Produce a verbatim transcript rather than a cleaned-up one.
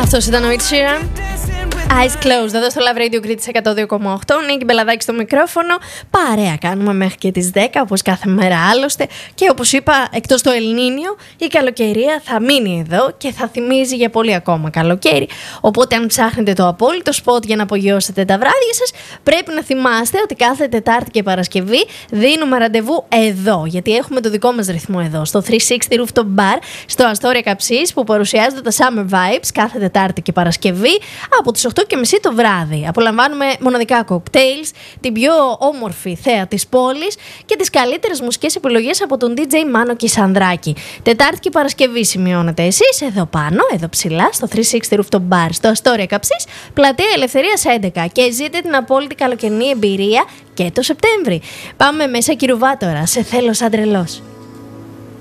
Αυτός ήταν ο Ed Sheeran. Eyes closed, εδώ στο Love Radio Greece εκατό δύο κόμμα οκτώ. Νίκη Μπελαδάκη στο μικρόφωνο. Παρέα κάνουμε μέχρι και τις δέκα, όπως κάθε μέρα άλλωστε. Και όπως είπα, εκτός το Ελνίνιο, η καλοκαιρία θα μείνει εδώ και θα θυμίζει για πολύ ακόμα καλοκαίρι. Οπότε, αν ψάχνετε το απόλυτο σποτ για να απογειώσετε τα βράδια σας, πρέπει να θυμάστε ότι κάθε Τετάρτη και Παρασκευή δίνουμε ραντεβού εδώ. Γιατί έχουμε το δικό μας ρυθμό εδώ, στο τριακόσια εξήντα Rooftop Bar, στο Αστόρια Καψής, που παρουσιάζονται τα Summer Vibes κάθε Τετάρτη και Παρασκευή από τις οκτώ και μισή το βράδυ. Απολαμβάνουμε μοναδικά cocktails, την πιο όμορφη θέα της πόλης και τις καλύτερες μουσικές επιλογές από τον ντι τζέι Μάνο Κισανδράκη. Τετάρτη και Παρασκευή σημειώνετε εσείς εδώ πάνω, εδώ ψηλά, στο τριακόσια εξήντα Rooftop Bar, στο Αστόρια Καψής, πλατεία Ελευθερίας έντεκα, και ζείτε την απόλυτη καλοκαιρινή εμπειρία και το Σεπτέμβρη. Πάμε μέσα Κυρουβά τώρα, σε θέλω σαν τρελός.